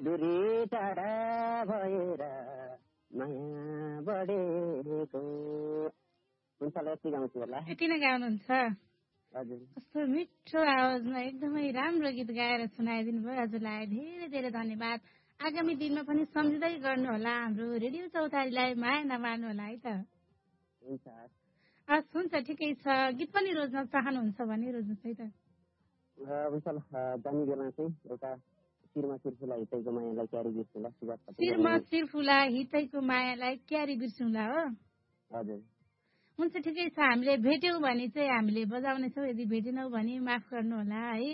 दूरी टाढा भएर माया बढेको। हुन्छ ल, यति गाउँछु होला। यति नै गाउनुहुन्छ? हजुर। कस्तो मिठो आवाजमा एकदमै राम्रो गीत गाएर सुनाइदिनु भयो। हजुरलाई धेरै धेरै धन्यवाद। आगामी दिनमा पनि सम्झिँदै गर्नु होला हाम्रो रेडियो चौतारीलाई, माया नमार्नु होला है त। हुन्छ हुन्छ, ठिकै छ। गीत पनि रोज्न चाहनुहुन्छ भने रोज्नुहोस् है त। हुन्छ ल, जाने बेला चाहिँ एउटा शिरमा सिर्फुला हितैको मायालाई क्यारी बिर्सुला। शिरमा सिर्फुला हितैको मायालाई क्यारी बिर्सुला हो। हजुर। हुन्छ, ठिकै छ। हामीले भेट्यौँ भने चाहिँ हामीले बजाउनेछौँ, यदि भेटेनौँ भने माफ गर्नु होला है।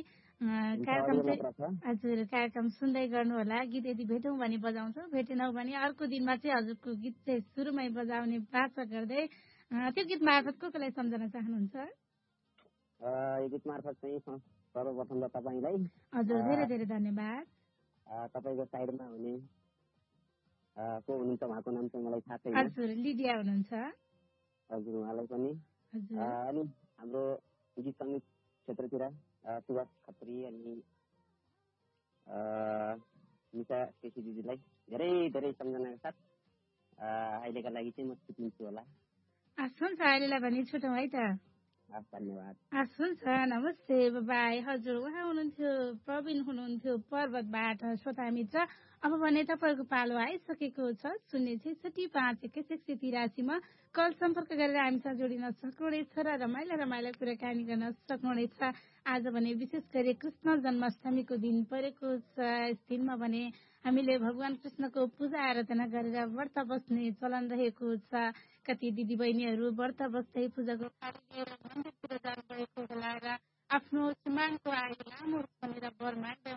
हजुर, कार्यक्रम सुन्दै गर्नु होला। गीत यदि भेटौँ भने बजाउँछौँ, भेटेनौँ भने अर्को दिनमा चाहिँ हजुरको गीत चाहिँ सुरुमै बजाउने बाचा गर्दै त्यो गीत मार्फत कसलाई सम्झन चाहनुहुन्छ? यो गीत मार्फत चाहिँ सर्वप्रथम त तपाईँलाई। हजुर, धेरै धेरै धन्यवाद। तपाईँको साइडमा हुने को हुनुहुन्छ उहाँको नाम चाहिँ मलाई थाहा छैन। हजुर, लिडिया हुनुहुन्छ। हजुर, उहाँलाई पनि। अनि हाम्रो गीत सङ्गीत क्षेत्रतिर सुभाष खत्री अनि निशा केसी दिदीलाई धेरै धेरै सम्झनाका साथ अहिलेका लागि चाहिँ म छुट्टिन्छु होला। हुन्छ, अहिलेलाई भने छुटौँ है त। धन्यवाद। हुन्छ, नमस्ते, बाई। हजुर, उहाँ हुनुहुन्थ्यो प्रवीण हुनुहुन्थ्यो पर्वतबाट। श्रोता मित्र, अब भने तपाईँको पालो आइसकेको छ 065518183मा कल सम्पर्क गरेर हामीसँग जोडिन सक्नुहुनेछ र रमाइला कुराकानी गर्न सक्नुहुनेछ। आज भने विशेष गरी कृष्ण जन्माष्टमीको दिन परेको छ। यस दिनमा भने हामीले भगवान कृष्णको पूजा आराधना गरेर व्रत बस्ने चलन रहेको छ। कति दिदीबहिनीहरू व्रत बस्दै पूजाको मन्दिरतिर जानुभएको होला र आफ्नो श्रीमानको आयु लामो भनेर वर माग्दै